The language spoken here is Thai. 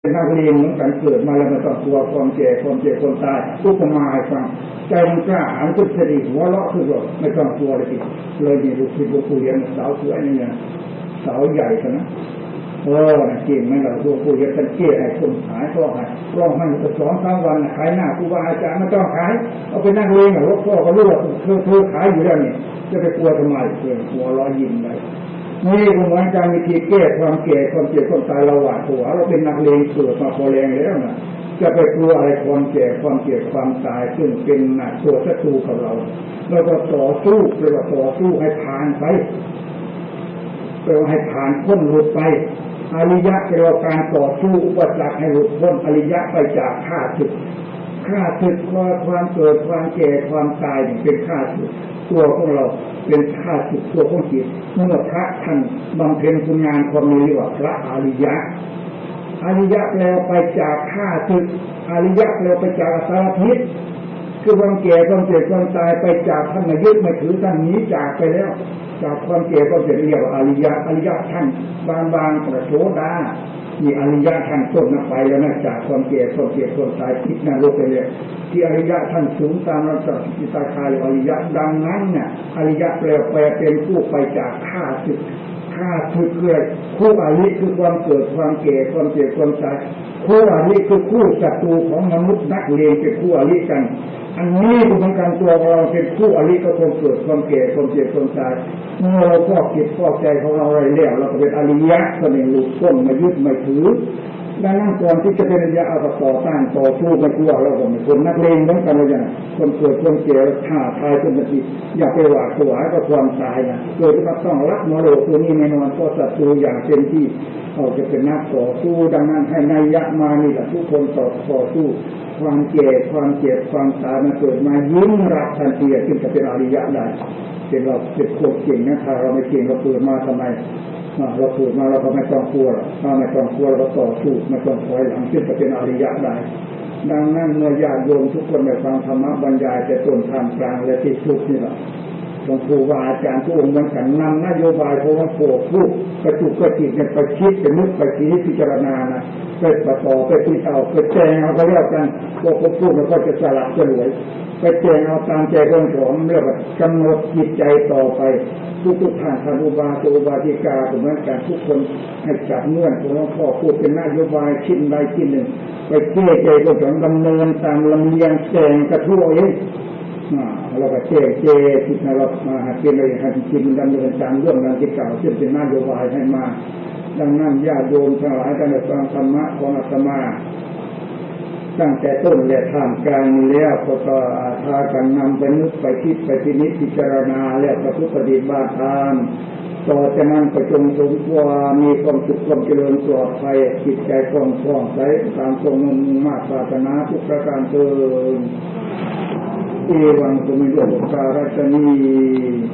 นักเรียนเหมือนกันเกิดมาแล้วมันต้องกลัวความแก่ความเจ็บความตายอุปมาให้ฟังใจมันกล้าหาญขึ้นสติหัวเราะขึ้นว่าไม่ต้องกลัวเลยเลยนี่ลูกศิษย์ลูกผู้เรียนสาวสวยนี่เนี่ยสาวใหญ่ขนาดเก่งไหมเราลูกผู้เรียนกันเกลี้ยให้คนหายก็ให้ร้องให้2-3 วันขายหน้าครูบาอาจารย์ไม่ต้องขายเอาไปนั่งเรียนกับพ่อก็รู้ว่าเธอขายอยู่แล้วเนี่ยจะไปกลัวทำไมหัวเราะยิ้มเลยนี่ก็เหมือนการวิธีแก้ความแก่ความเจ็บความตายเราหวาดหัวเราเป็นนักเลงเกิดมาพอแรงแล้วนะจะไปกลัวอะไรความแก่ความเจ็บความตายซึ่งเป็นตัวศัตรูของเราเราก็ต่อสู้เรียกว่าต่อสู้ให้ผ่านไปเรียกว่าให้ผ่านพ้นหลุดไปอริยะเรียกว่าการต่อสู้อุปสรรคให้หลุดพ้นอริยะไปจากข้าศึกความเกิดความแก่ความตายเป็นข้าศึกตัวของเราเป็นข้าศึกตัวของจิตเมื่อพระท่านบำเพ็ญคุณงานความมีเรียกว่าพระอริยะแปลไปจากข้าศึกอริยะแปลไปจากสารพิษคือความแก่ความเจ็บความตายไปจากท่านไม่ยึดไม่ถือท่านหนีจากไปแล้วจากความแก่ความเจ็บเรียกว่าอริยะท่านบางประโสดามีอริยะท่านต้นนับไปแล้วนะจากความแก่ความเจ็บความตายพิษนรกไปเลยที่อริยะท่านสูงตามระดับจิตคายอริยะดังนั้นเนี่ยอริยะแปลเป็นผู้ไปจากข้าศึกเลยคู่อริคือความเกิดความแก่ความเจ็บความตายคู่อริคือคู่ศัตรูของมนุษย์นักเลงเป็นคู่อริกันอันนี้เป็นการตัวเราเป็นคู่อริก็ความเกิดความแก่ความเจ็บความตายเมื่อเราฟอกจิตฟอกใจของเราอะไรแล้วเราก็เป็นอริยะก็เป็นหลุดพ้นไม่ยึดไม่ถือดังนั้นก่อนที่จะเป็นอริยะเอาต่อต้านต่อสู้ไม่กลัวเราก็เป็นคนนักเลงเหมือนกันเลยนะคนเกิดคนแก่ท่าทายเป็นปกติอย่าไปหวาดกลัวกับความตายนะโดยที่ต้องรับมรดกตัวนี้แน่นอนเพราะศัตรูอย่างเต็มที่เขาจะเป็นนักต่อสู้ดังนั้นให้นัยยะมานี่แหละทุกคนต่อสู้ความแก่ความเจ็บความตายมันเกิดมายิ้มรับทันทีจึงจะเป็นอริยะได้เป็นเราเป็นคนเก่งนะถ้าเราไม่เก่งเราเกิดมาทำไมเราเกิดมาเราก็ไม่ต้องกลัวถ้าไม่ต้องกลัวเราก็ต่อสู้ไม่ต้องถอยหลังจึงจะเป็นอริยะได้ดังนั้นเมื่อญาติโยมทุกคนได้ฟังธรรมะบรรยายแต่ต้นท่ามกลางและที่สุดนี่แหละหลวงปู่ว่าอาจารย์ทุกองค์เหมือนกันนำนโยบายของหลวงปู่พูดกระจุกกระจิกไปคิดไปนึกไปคิดพิจารณานะไปต่อไปติดเอาไปแจงเอาไปเรียกกันพวกพูดแล้วก็จะสลับจะรวยไปแจงเอาตามใจของเรียกว่ากำหนดจิตใจต่อไปทุกท่านอุบาสกอุบาสิกาเหมือนกันทุกคนให้จับเงื่อนของหลวงพ่อพูดเป็นนโยบายชิ้นใดชิ้นหนึ่งไปเกี่ยใจของดำเนินตามลำเลียงแสงกระทั่วเองเราก็เจที่เราเป็นเลยให้จิตดำเนินตามเรื่องนั้นที่กล่าวซึ่งเป็นนโยบายให้มาดังนั้นญาติโยมทั้งหลายการฟังธรรมะของอาตมาตั้งแต่ต้นและท่ามกลางแล้วก็พากันนำไปนึกไปคิดไปพิจารณาแล้วประพฤติปฏิบัติตามต่อจากนั้นก็จงสมความมีความสุขความเจริญปลอดภัยจิตใจคล่องใสตามทรงมุ่งมาปรารถนาทุกประการเถิดเอวังตุมิโยการัตนี